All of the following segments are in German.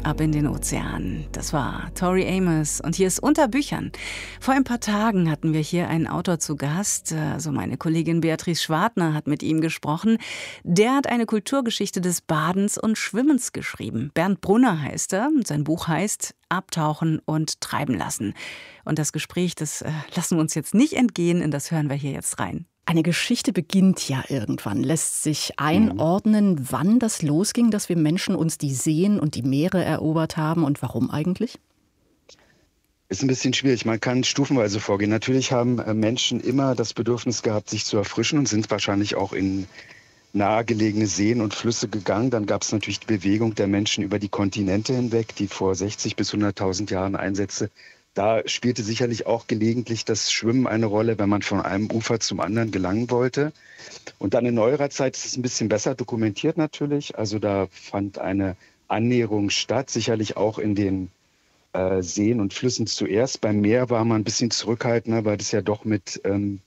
Ab in den Ozean. Das war Tori Amos und hier ist Unter Büchern. Vor ein paar Tagen hatten wir hier einen Autor zu Gast. Also meine Kollegin Beatrice Schwartner hat mit ihm gesprochen. Der hat eine Kulturgeschichte des Badens und Schwimmens geschrieben. Bernd Brunner heißt er. Sein Buch heißt Abtauchen und treiben lassen. Und das Gespräch, das lassen wir uns jetzt nicht entgehen, in das hören wir hier jetzt rein. Eine Geschichte beginnt ja irgendwann. Lässt sich einordnen, wann das losging, dass wir Menschen uns die Seen und die Meere erobert haben und warum eigentlich? Ist ein bisschen schwierig. Man kann stufenweise vorgehen. Natürlich haben Menschen immer das Bedürfnis gehabt, sich zu erfrischen und sind wahrscheinlich auch in nahegelegene Seen und Flüsse gegangen. Dann gab es natürlich die Bewegung der Menschen über die Kontinente hinweg, die vor 60 bis 100.000 Jahren einsetzte. Da spielte sicherlich auch gelegentlich das Schwimmen eine Rolle, wenn man von einem Ufer zum anderen gelangen wollte. Und dann in neuerer Zeit ist es ein bisschen besser dokumentiert natürlich. Also da fand eine Annäherung statt, sicherlich auch in den Seen und Flüssen zuerst. Beim Meer war man ein bisschen zurückhaltender, weil das ja doch mit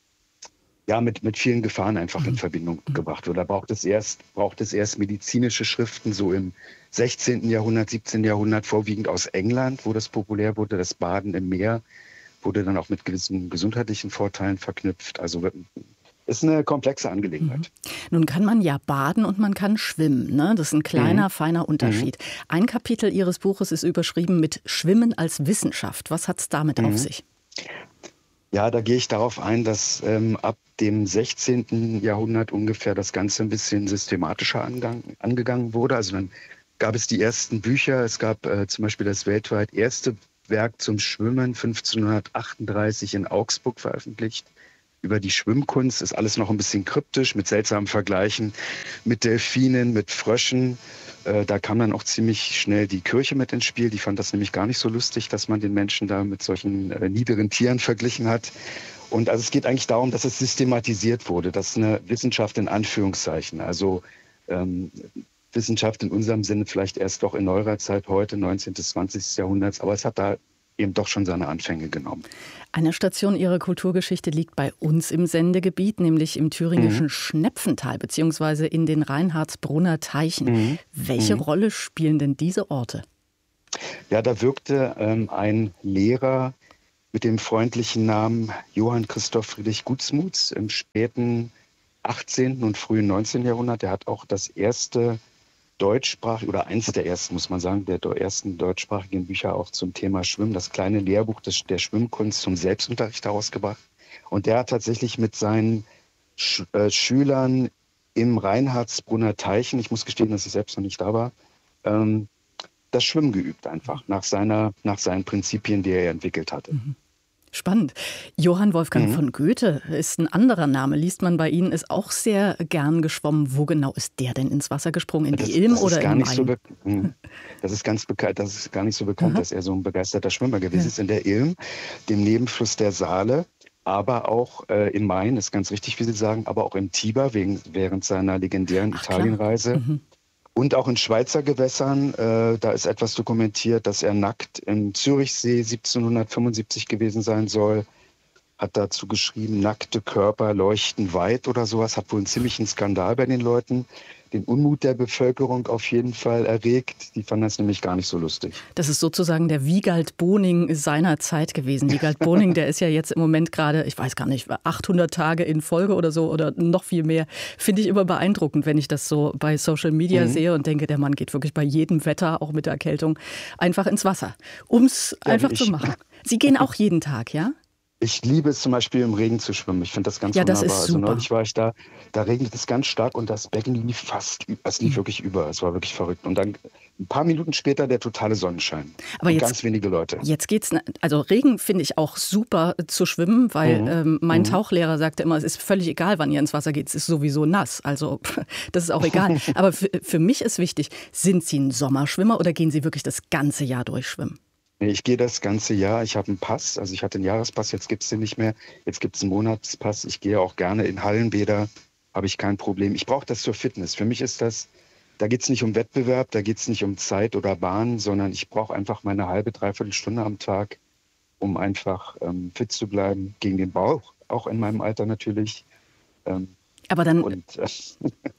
vielen Gefahren einfach in Verbindung gebracht wird. Da braucht es erst medizinische Schriften, so im 16. Jahrhundert, 17. Jahrhundert, vorwiegend aus England, wo das populär wurde. Das Baden im Meer wurde dann auch mit gewissen gesundheitlichen Vorteilen verknüpft. Also ist eine komplexe Angelegenheit. Nun kann man ja baden und man kann schwimmen, ne? Das ist ein kleiner, feiner Unterschied. Ein Kapitel Ihres Buches ist überschrieben mit Schwimmen als Wissenschaft. Was hat es damit auf sich? Ja, da gehe ich darauf ein, dass ab dem 16. Jahrhundert ungefähr das Ganze ein bisschen systematischer angegangen wurde. Also dann gab es die ersten Bücher. Es gab zum Beispiel das weltweit erste Werk zum Schwimmen, 1538 in Augsburg veröffentlicht. Über die Schwimmkunst ist alles noch ein bisschen kryptisch, mit seltsamen Vergleichen, mit Delfinen, mit Fröschen. Da kam dann auch ziemlich schnell die Kirche mit ins Spiel. Die fand das nämlich gar nicht so lustig, dass man den Menschen da mit solchen niederen Tieren verglichen hat. Und also es geht eigentlich darum, dass es systematisiert wurde. Das ist eine Wissenschaft in Anführungszeichen. Also Wissenschaft in unserem Sinne vielleicht erst doch in neuerer Zeit, heute 19. bis 20. Jahrhunderts. Aber es hat da eben doch schon seine Anfänge genommen. Eine Station Ihrer Kulturgeschichte liegt bei uns im Sendegebiet, nämlich im thüringischen Schnepfental beziehungsweise in den Reinhardsbrunner Teichen. Welche Rolle spielen denn diese Orte? Ja, da wirkte ein Lehrer mit dem freundlichen Namen Johann Christoph Friedrich Gutsmuth im späten 18. und frühen 19. Jahrhundert. Der hat auch das erste deutschsprachige, oder eins der ersten, muss man sagen, der ersten deutschsprachigen Bücher auch zum Thema Schwimmen, das kleine Lehrbuch der Schwimmkunst zum Selbstunterricht herausgebracht. Und der hat tatsächlich mit seinen Schülern im Reinhardsbrunner Teichen, ich muss gestehen, dass ich selbst noch nicht da war, das Schwimmen geübt einfach, nach seinen Prinzipien, die er entwickelt hatte. Spannend. Johann Wolfgang von Goethe ist ein anderer Name, liest man bei Ihnen, ist auch sehr gern geschwommen. Wo genau ist der denn ins Wasser gesprungen? In die Ilm oder im Main? Das ist ganz bekannt, das ist gar nicht so bekannt, dass er so ein begeisterter Schwimmer gewesen ist. In der Ilm, dem Nebenfluss der Saale, aber auch im Main, ist ganz richtig, wie Sie sagen, aber auch im Tiber während seiner legendären Italienreise. Und auch in Schweizer Gewässern, da ist etwas dokumentiert, dass er nackt im Zürichsee 1775 gewesen sein soll. Hat dazu geschrieben, nackte Körper leuchten weit oder sowas. Hat wohl einen ziemlichen Skandal bei den Leuten, den Unmut der Bevölkerung auf jeden Fall erregt. Die fanden das nämlich gar nicht so lustig. Das ist sozusagen der Wiegald Boning seiner Zeit gewesen. Wiegald Boning, der ist ja jetzt im Moment gerade, ich weiß gar nicht, 800 Tage in Folge oder so oder noch viel mehr. Finde ich immer beeindruckend, wenn ich das so bei Social Media sehe und denke, der Mann geht wirklich bei jedem Wetter, auch mit der Erkältung, einfach ins Wasser, um es einfach zu machen. Sie gehen auch jeden Tag, ja? Ich liebe es zum Beispiel im Regen zu schwimmen. Ich finde das ganz wunderbar. Das ist super. Also neulich war ich da regnet es ganz stark und das Becken lief wirklich über. Es war wirklich verrückt. Und dann ein paar Minuten später der totale Sonnenschein. Aber jetzt, ganz wenige Leute. Jetzt geht's, also Regen finde ich auch super zu schwimmen, weil mein Tauchlehrer sagte immer, es ist völlig egal, wann ihr ins Wasser geht, es ist sowieso nass. Also das ist auch egal. Aber für mich ist wichtig, sind Sie ein Sommerschwimmer oder gehen Sie wirklich das ganze Jahr durchschwimmen? Nee, ich gehe das ganze Jahr. Ich habe einen Pass, also ich hatte einen Jahrespass, jetzt gibt es den nicht mehr. Jetzt gibt es einen Monatspass. Ich gehe auch gerne in Hallenbäder, habe ich kein Problem. Ich brauche das zur Fitness. Für mich ist das, da geht es nicht um Wettbewerb, da geht es nicht um Zeit oder Bahn, sondern ich brauche einfach meine halbe, dreiviertel Stunde am Tag, um einfach fit zu bleiben, gegen den Bauch, auch in meinem Alter natürlich. Aber dann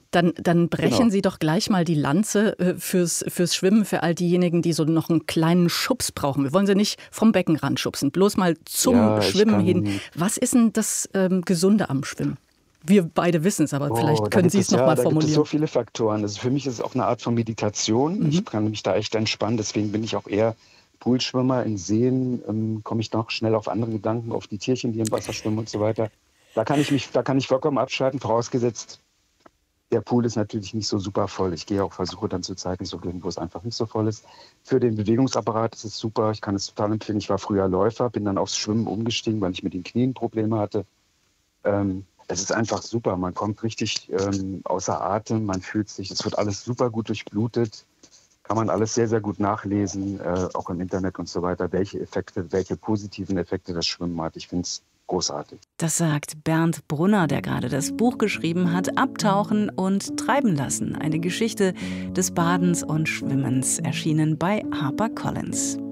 Dann brechen Genau. Sie doch gleich mal die Lanze fürs Schwimmen, für all diejenigen, die so noch einen kleinen Schubs brauchen. Wir wollen sie nicht vom Beckenrand schubsen, bloß mal zum Ja, Schwimmen hin. Was ist denn das Gesunde am Schwimmen? Wir beide wissen es, aber vielleicht können Sie es noch mal Da gibt es formulieren. so viele Faktoren. Also für mich ist es auch eine Art von Meditation. Ich kann mich da echt entspannen. Deswegen bin ich auch eher Poolschwimmer. In Seen komme ich noch schnell auf andere Gedanken, auf die Tierchen, die im Wasser schwimmen und so weiter. Da kann ich vollkommen abschalten, vorausgesetzt, der Pool ist natürlich nicht so super voll. Ich versuche dann zu Zeiten zu gehen, wo es einfach nicht so voll ist. Für den Bewegungsapparat ist es super. Ich kann es total empfehlen. Ich war früher Läufer, bin dann aufs Schwimmen umgestiegen, weil ich mit den Knien Probleme hatte. Es ist einfach super. Man kommt richtig außer Atem. Man fühlt sich, es wird alles super gut durchblutet. Kann man alles sehr, sehr gut nachlesen, auch im Internet und so weiter, welche positiven Effekte das Schwimmen hat. Ich finde es großartig. Das sagt Bernd Brunner, der gerade das Buch geschrieben hat, Abtauchen und Treiben lassen. Eine Geschichte des Badens und Schwimmens, erschienen bei HarperCollins.